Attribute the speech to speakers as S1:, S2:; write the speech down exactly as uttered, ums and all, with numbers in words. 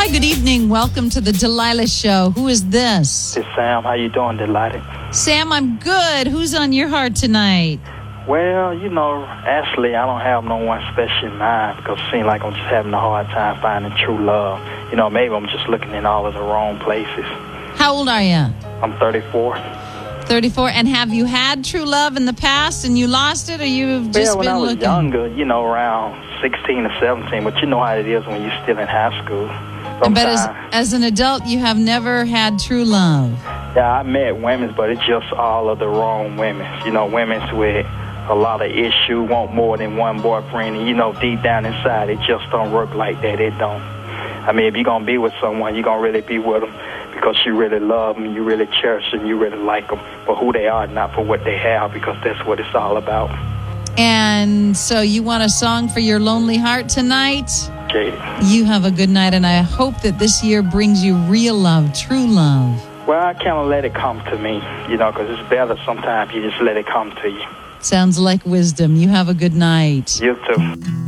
S1: good evening. Welcome to the Delilah Show. Who is this?
S2: It's Sam. How you doing, Delilah?
S1: Sam, I'm good. Who's on your heart tonight?
S2: Well, you know, actually, I don't have no one special in mind because it seems like I'm just having a hard time finding true love. You know, maybe I'm just looking in all of the wrong places.
S1: How old are you?
S2: I'm thirty-four.
S1: thirty-four. And have you had true love in the past and you lost it, or you've just
S2: well,
S1: been
S2: when I was
S1: looking?
S2: younger, you know, around sixteen or seventeen, but you know how it is when you're still in high school.
S1: But as,
S2: Sometimes,
S1: as an adult, you have never had true love.
S2: yeah, I met women, but it's just all of the wrong women. You know, women with a lot of issue, want more than one boyfriend, and you know, deep down inside, it just don't work like that. It don't. I mean, if you're going to be with someone, you're going to really be with them because you really love them, you really cherish them, you really like them for who they are, not for what they have, because that's what it's all about.
S1: And so you want a song for your lonely heart tonight?
S2: Okay.
S1: You have a good night, and I hope that this year brings you real love, true love.
S2: Well, I kind of let it come to me, you know, because it's better sometimes you just let it come to you.
S1: Sounds like wisdom. You have a good night.
S2: You too.